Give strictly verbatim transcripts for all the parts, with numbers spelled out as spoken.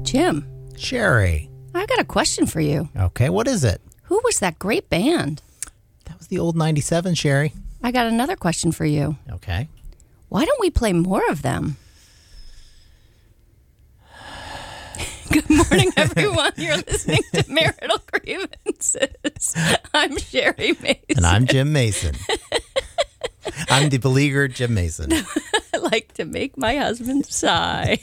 Jim, Sherry. I got a question for you. Okay, what is it? Who was that great band? That was the old ninety-seven, Sherry. I got another question for you. Okay. Why don't we play more of them? Good morning, everyone. You're listening to Marital Grievances. I'm Sherry Mason. And I'm Jim Mason. I'm the beleaguered Jim Mason. I like to make my husband sigh.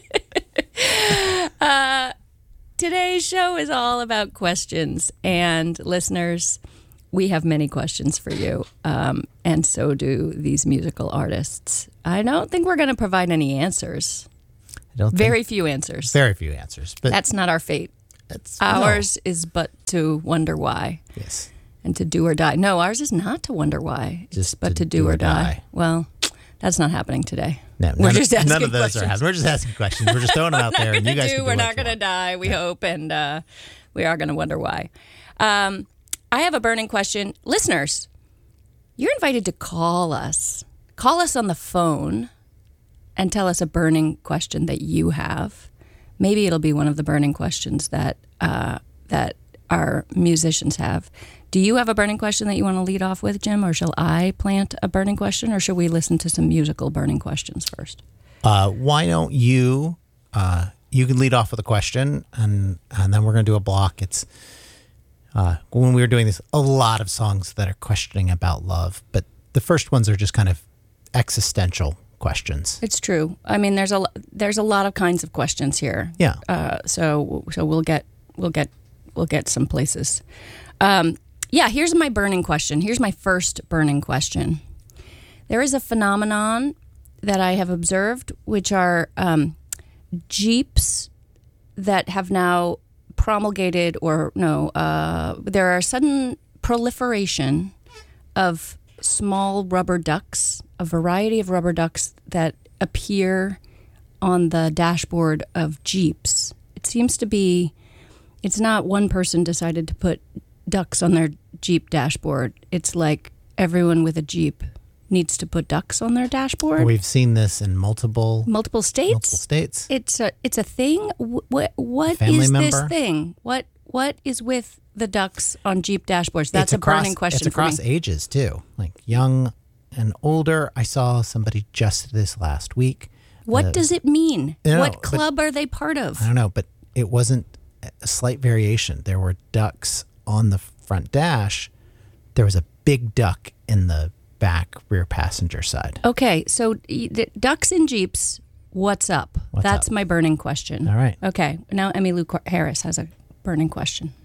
uh, today's show is all about questions. And listeners, we have many questions for you. Um, and so do these musical artists. I don't think we're going to provide any answers. I don't Very think, few answers. Very few answers. But That's not our fate. that's, Ours is but to wonder why. No. Yes. And to do or die. No, ours is not to wonder why. It's Just but to to, do, do or or die. die. Well, that's not happening today. No, We're none, just of, asking none of those questions. are happening. We're just asking questions. We're just throwing them out there, and you guys do, can do We're what not you going to want. die, we hope, and uh, we are going to wonder why. Um, I have a burning question. Listeners, you're invited to call us. Call us on the phone and tell us a burning question that you have. Maybe it'll be one of the burning questions that uh, that our musicians have. Do you have a burning question that you want to lead off with, Jim, or shall I plant a burning question, or shall we listen to some musical burning questions first? Uh, why don't you? Uh, you can lead off with a question, and and then we're going to do a block. It's uh, when we were doing this, a lot of songs that are questioning about love, but the first ones are just kind of existential questions. It's true. I mean, there's a there's a lot of kinds of questions here. Yeah. Uh, so so we'll get we'll get we'll get some places. Um, yeah. Here's my burning question. Here's my first burning question. There is a phenomenon that I have observed, which are um, Jeeps that have now promulgated, or no, uh, there are sudden proliferation of small rubber ducks, a variety of rubber ducks that appear on the dashboard of Jeeps. It seems to be, it's not one person decided to put ducks on their Jeep dashboard. It's like everyone with a Jeep needs to put ducks on their dashboard. We've seen this in multiple Multiple states? multiple states. It's a it's a thing. What what Family is this member? thing? What what is with the ducks on Jeep dashboards? That's It's a across, burning question It's across for me. ages too, like young and older. I saw somebody just this last week. What Uh, does it mean? no, what but- club are they part of? I don't know, but it wasn't a slight variation. There were ducks on the front dash. There was a big duck in the back rear passenger side. Okay, so y- the ducks in Jeeps. What's up? What's That's up? my burning question. All right. Okay, now Emmylou Harris has a burning question.